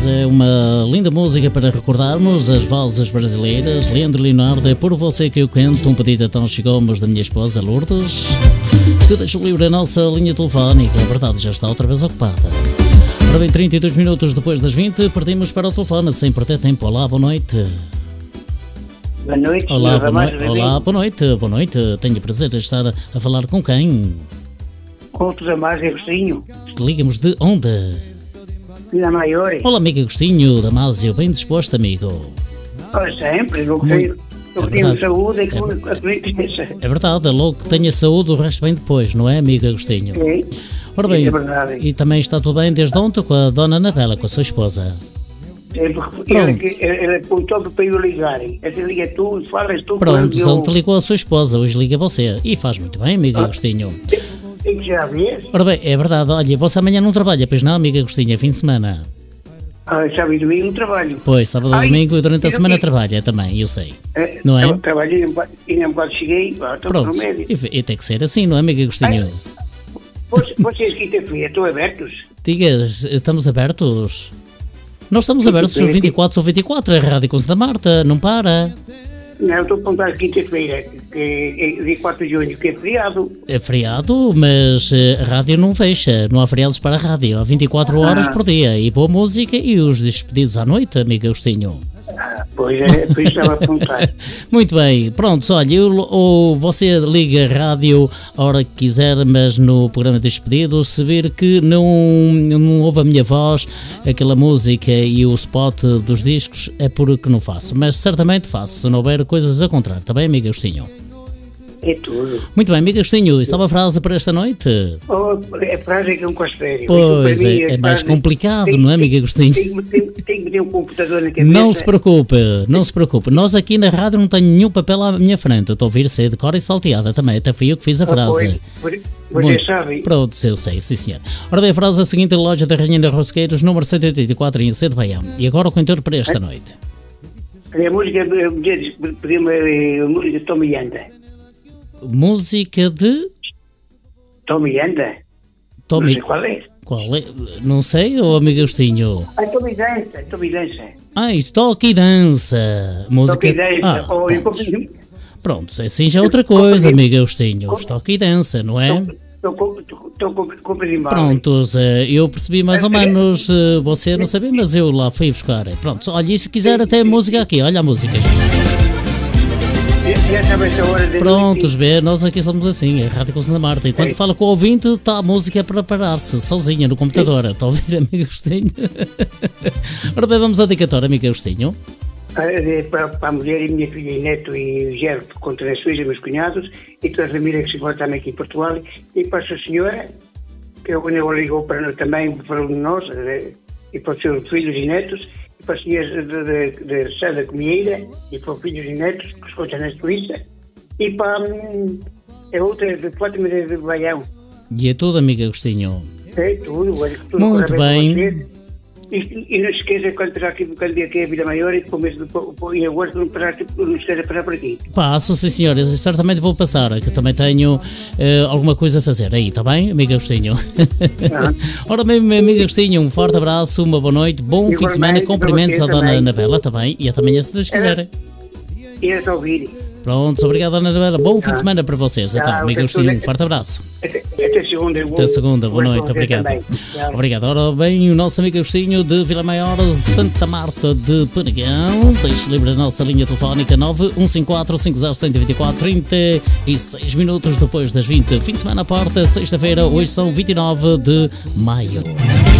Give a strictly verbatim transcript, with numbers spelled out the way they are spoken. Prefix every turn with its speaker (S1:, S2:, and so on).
S1: Pois é, uma linda música para recordarmos as vozes brasileiras. Leandro Leonardo, é por você que eu canto. Um pedido então chegou-nos da minha esposa Lourdes, que deixou livre a nossa linha telefónica. É verdade, já está outra vez ocupada. Ora bem, trinta e dois minutos depois das vinte, partimos para o telefone sem perder tempo. Olá, boa noite.
S2: Boa noite.
S1: Olá, boa, no... Olá, boa noite. Boa noite. Tenho o prazer de estar a falar com quem?
S2: Com o Damásio Agostinho.
S1: Liga-nos de onde?
S2: Vila Maior.
S1: Olá, amigo Agostinho, Damásio, bem disposto, amigo?
S2: Oh, sempre, eu tenho, eu tenho saúde e com a
S1: É verdade, logo que tenha saúde, o resto vem depois, não é, amigo Agostinho?
S2: Sim.
S1: Ora bem,
S2: é verdade.
S1: E também está tudo bem desde ontem com a dona Anabela, com a sua esposa?
S2: É porque ele, ele apontou para eu ligar. Ele liga tu, falas tu.
S1: Pronto,
S2: eu...
S1: ele te ligou a sua esposa, hoje liga você. E faz muito bem, amigo ah. Agostinho.
S2: Tem que já ver.
S1: Ora bem, é verdade, olha, você amanhã não trabalha, pois não, amigo Agostinho, é fim de semana.
S2: Ah, sábado e domingo não trabalho.
S1: Pois, sábado e domingo e durante a semana trabalha também, eu sei. É, não é?
S2: Eu trabalhei e nem quando cheguei, estou no médio.
S1: E, e tem que ser assim, não é, amigo Agostinho?
S2: Ai, vocês quinta-feira estão abertos?
S1: Diga, estamos abertos? Nós estamos abertos os vinte e quatro sobre vinte e quatro, é a Rádio com Santa Marta, não para.
S2: Não, eu estou a apontar quinta-feira, que é dia quatro de junho, que é feriado.
S1: É feriado, mas a rádio não fecha, não há feriados para a rádio, há vinte e quatro horas ah. por dia, e boa música e os despedidos à noite, amigo Agostinho.
S2: Ah, pois é, por isso estava a apontar.
S1: Muito bem, pronto, olha, eu, ou você liga a rádio a hora que quiser, mas no programa de despedido, se vir que não, não ouve a minha voz, aquela música e o spot dos discos, é porque não faço, mas certamente faço, se não houver coisas a contrário, está bem, amigo Agostinho?
S2: É tudo.
S1: Muito bem, amigo Agostinho, e sabe a frase para esta noite?
S2: Oh, a frase é que é um costério.
S1: Pois, é, é mais complicado, tem, não é, amigo Agostinho?
S2: Tem, tem, tem que ter um computador na cabeça.
S1: Não se preocupe, não se preocupe. Nós aqui na rádio não tenho nenhum papel à minha frente. Estou a ouvir ser de cor e salteada também. Até fui eu que fiz a frase.
S2: Oh, pois, você sabe.
S1: Pronto, eu sei, sim senhor. Ora bem, a frase é a seguinte: loja da Rainha de Rosqueiros, número cento e oitenta e quatro, em Cedo Baião. E agora o cantor para esta é? noite.
S2: A música, pedimos a música de Tommy Anda.
S1: Música de...
S2: Tommy Anda?
S1: Tommy...
S2: Não sei qual é.
S1: Qual é? Não sei, ô amigo Agostinho?
S2: Ah, Tommy Dança, Tommy Dança.
S1: Ah, isto toque e dança. Música...
S2: Toque e dança.
S1: Ah,
S2: oh,
S1: pronto. Pronto, assim já é outra coisa, amigo Agostinho. Toque e dança, não é?
S2: Estou compreendendo.
S1: Pronto, eu percebi mais ou menos, você não sabia, mas eu lá fui buscar. Pronto, olha, e se quiser até a música aqui, olha a música. Prontos, vê, nós aqui somos assim, é a Rádio com Santa Marta. E quando é. fala com o ouvinte, está a música para parar-se, sozinha no computador. Está a ouvir, amigo Agostinho? Ora bem, vamos à dedicatória, amigo Agostinho.
S2: Para, para a mulher e minha filha e neto e Gerto, contra as filhas e meus cunhados, e toda a família que se encontra também aqui em Portugal, e para a sua senhora, que o Neu ligou para, também para um de nós, e para os seus filhos e netos, e para as senhoras de, de, de Sada Comieira, e para os filhos e netos que se encontram na Suíça, e para hum, a outra de Fátima de Baião.
S1: E é tudo, amigo Agostinho?
S2: É tudo, tudo
S1: muito bem.
S2: E, e não se esqueça, quando parar aqui, quando aqui a Vila Maior, e começo de, em agosto, não, parar, não se esqueça de parar por aqui.
S1: Passo, sim senhores, certamente vou passar, que também tenho uh, alguma coisa a fazer aí, está bem, amigo Agostinho? Ah. Ora bem, meu amigo Agostinho, um forte abraço, uma boa noite, bom fim de semana, cumprimentos à dona Anabela também, e até amanhã se Deus quiser.
S2: E é só ouvir.
S1: Pronto, obrigado, dona Anabela, bom ah. fim de semana para vocês, então, amigo Agostinho, um forte abraço.
S2: Até, até segunda.
S1: Até segunda, boa noite, obrigado. Obrigado. Ora bem, o nosso amigo Agostinho de Vila Maior, Santa Marta de Penegão, deixe livre a nossa linha telefónica nove um cinco quatro cinco zero sete dois quatro, trinta e seis minutos depois das vinte. Fim de semana à porta, sexta-feira, hoje são vinte e nove de maio.